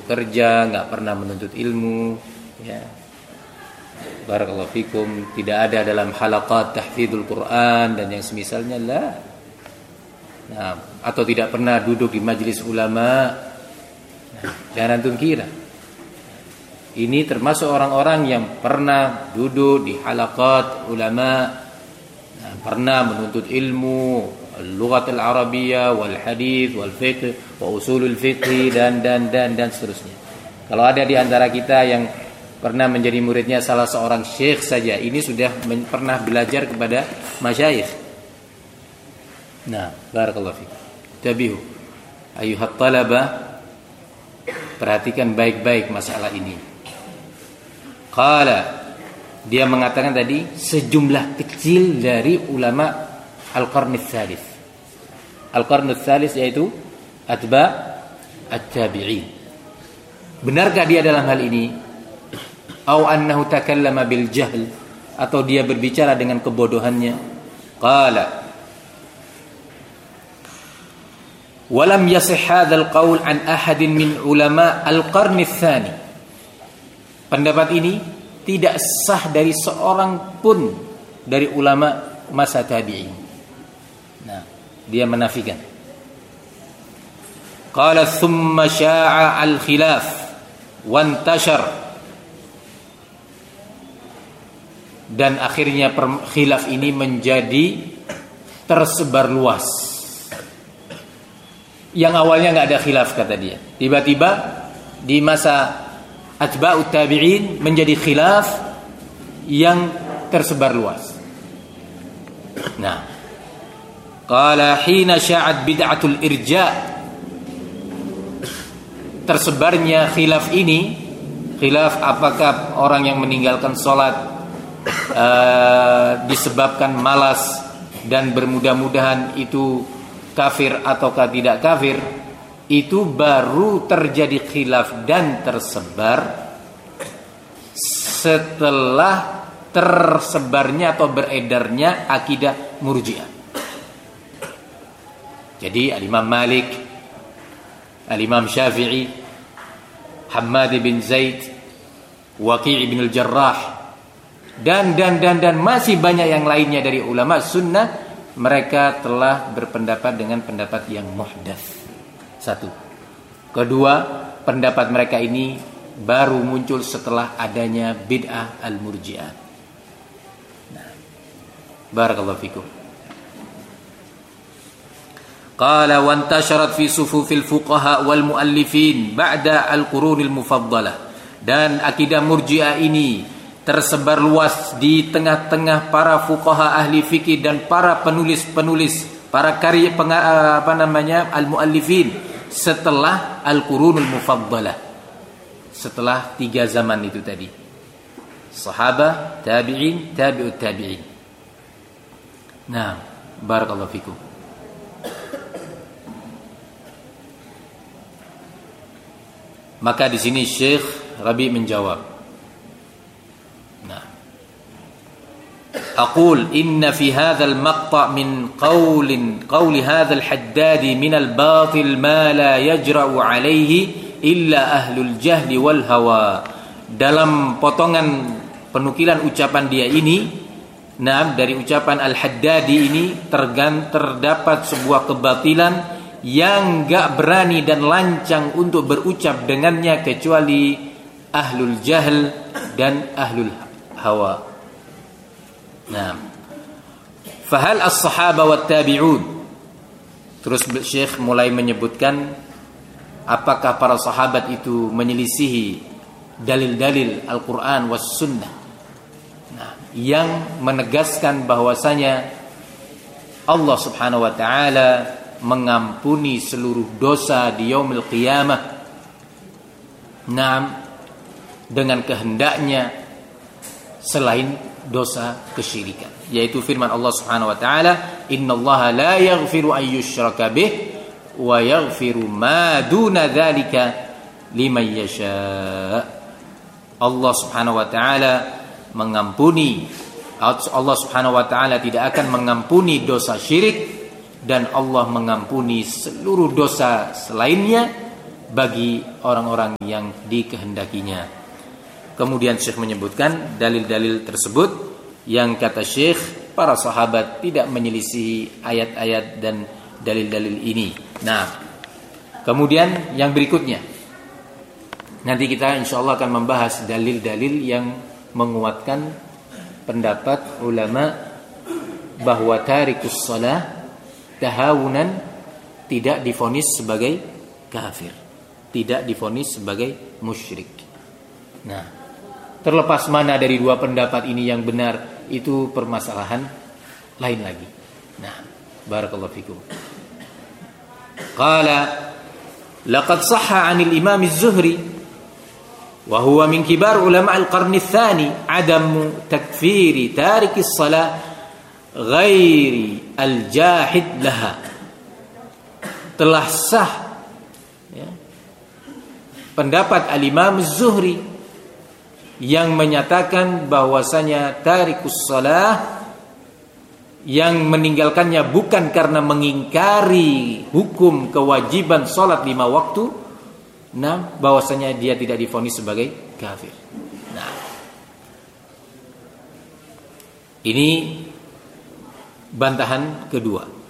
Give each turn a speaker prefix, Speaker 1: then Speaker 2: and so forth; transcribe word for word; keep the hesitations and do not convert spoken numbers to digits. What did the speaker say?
Speaker 1: bekerja, nggak pernah menuntut ilmu, ya. Barakallahu fikum, tidak ada dalam halaqat tahfidzul Quran dan yang semisalnya lah. Nah, atau tidak pernah duduk di majelis ulama. Nah, jangan antum kira. Ini termasuk orang-orang yang pernah duduk di halaqat ulama, nah, pernah menuntut ilmu al-lughat al-arabiyyah wal hadits wal fiqh wa usulul fiqh dan dan dan dan seterusnya. Kalau ada di antara kita yang pernah menjadi muridnya salah seorang syekh saja, ini sudah men- pernah belajar kepada masyayikh. Nah, barakallahu fikum. Tabihu ayuhat talaba, perhatikan baik-baik masalah ini. Qala, dia mengatakan tadi sejumlah kecil dari ulama al-qarn ats-tsalits. Al-qarn ats-tsalits yaitu atba' at-tabi'in. Benarkah dia dalam hal ini? Atau annahu takallama bil jahl, atau dia berbicara dengan kebodohannya? Qala walam yasih hadzal qaul an ahadin min ulama al-qarn ats-tsani. Pendapat ini tidak sah dari seorang pun dari ulama masa tabi'in. Nah, dia menafikan. Qala thumma sya'a al-khilaf wa intashar, dan akhirnya khilaf ini menjadi tersebar luas. Yang awalnya nggak ada khilaf kata dia, tiba-tiba di masa atba'ut tabi'in menjadi khilaf yang tersebar luas. Nah, qala hina sya'at bid'atul irja', tersebarnya khilaf ini, khilaf apakah orang yang meninggalkan sholat Uh, disebabkan malas dan bermudah-mudahan itu kafir ataukah tidak kafir, itu baru terjadi khilaf dan tersebar setelah tersebarnya atau beredarnya akidah Murji'ah. Jadi Al-Imam Malik, Al-Imam Syafi'i, Hammad bin Zaid, Waqi' bin al-Jarrah, dan dan dan dan masih banyak yang lainnya dari ulama sunnah, mereka telah berpendapat dengan pendapat yang muhdats. Satu. Kedua, pendapat mereka ini baru muncul setelah adanya bid'ah al-murji'ah. Nah, barakallahu fikum. Qala wa intasharat fi sufufil fuqaha wal muallifin ba'da al-qurunil mufaddalah. Dan akidah murji'ah ini tersebar luas di tengah-tengah para fuqaha ahli fikih dan para penulis-penulis, para karya apa namanya al-muallifin setelah al-qurunul mufaddalah, setelah tiga zaman itu tadi, sahabat, tabi'in, tabi'ut tabi'in. Nah, barakallahu fikum. Maka di sini Syekh Rabi menjawab, أقول إن في هذا المقطع من قول قول هذا الحداد من الباطل ما لا يجرأ عليه إلا أهل الجهل والهوى. Dalam potongan penukilan ucapan dia ini, nah dari ucapan Al-Haddadi ini tergan, terdapat sebuah kebatilan yang gak berani dan lancang untuk berucap dengannya kecuali ahlul jahl dan ahlul hawa. Nah, fahal as-sahaba wat tabi'un. Terus Syekh mulai menyebutkan apakah para sahabat itu menyelisihi dalil-dalil Al-Qur'an was sunnah. Nah, yang menegaskan bahwasanya Allah Subhanahu wa taala mengampuni seluruh dosa di yaumil qiyamah. Nah, dengan kehendaknya selain dosa kesyirikan, yaitu firman Allah Subhanahu wa taala, innallaha la yaghfiru an yushraka bih wa yaghfiru ma duna dzalika liman yasha. Allah Subhanahu wa taala mengampuni, Allah Subhanahu wa taala tidak akan mengampuni dosa syirik, dan Allah mengampuni seluruh dosa selainnya bagi orang-orang yang dikehendakinya. Kemudian Syekh menyebutkan dalil-dalil tersebut yang kata Syekh para sahabat tidak menyelisihi ayat-ayat dan dalil-dalil ini. Nah, kemudian yang berikutnya, nanti kita insyaallah akan membahas dalil-dalil yang menguatkan pendapat ulama bahwa tarikus shalah tahawunan tidak divonis sebagai kafir, tidak divonis sebagai musyrik. Nah, terlepas mana dari dua pendapat ini yang benar, itu permasalahan lain lagi. Nah, barakallahu fikum. Qala laqad sahha 'anil Imam Az-Zuhri wa huwa min kibar ulama al-qarn ats-tsani 'adamu takfiri tariki shalah ghairi al-jahid laha. Telah sah ya, pendapat al-Imam Az-Zuhri yang menyatakan bahwasanya tarikus shalah yang meninggalkannya bukan karena mengingkari hukum kewajiban salat lima waktu, nah bahwasanya dia tidak divonis sebagai kafir. Nah, ini bantahan kedua.